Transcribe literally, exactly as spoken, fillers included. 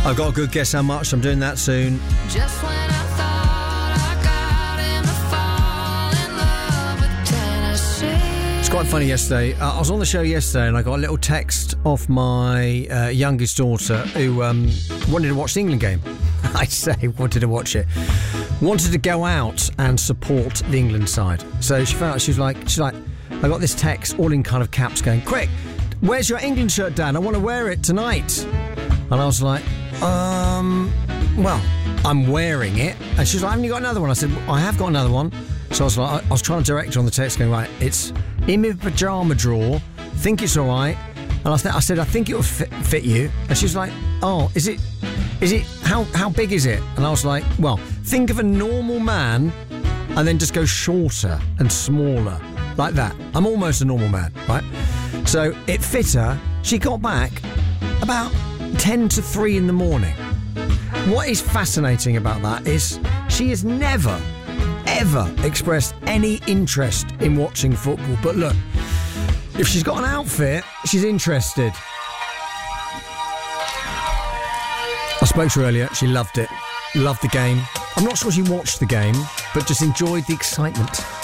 I've got a good guess how much. I'm doing that soon. Just when I thought I got him to fall in love with Tennessee. It's quite funny yesterday. Uh, I was on the show yesterday and I got a little text off my uh, youngest daughter who um, wanted to watch the England game. I say wanted to watch it. Wanted to go out and support the England side. So she found out, she was like, she's like, I got this text all in kind of caps going, quick, where's your England shirt, Dan? I want to wear it tonight. And I was like, um, well, I'm wearing it. And she was like, haven't you got another one? I said, I have got another one. So I was like, I was trying to direct her on the text going, right, it's in my pyjama drawer, think it's all right. And I, th- I said, I think it will fit, fit you. And she was like, oh, is it, is it, how, how big is it? And I was like, well, think of a normal man and then just go shorter and smaller, like that. I'm almost a normal man, right? So it fit her. She got back about ten to three in the morning. What is fascinating about that is she has never, ever expressed any interest in watching football. But look, if she's got an outfit, she's interested. I spoke to her earlier. She loved it. Loved the game. I'm not sure she watched the game, but just enjoyed the excitement.